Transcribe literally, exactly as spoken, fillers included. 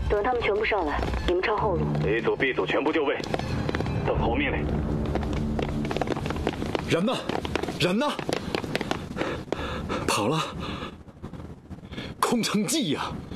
等他们全部上来，你们抄后路。 A 组、B 组全部就位，等候命令。 人呢？人呢？跑了？空城计呀！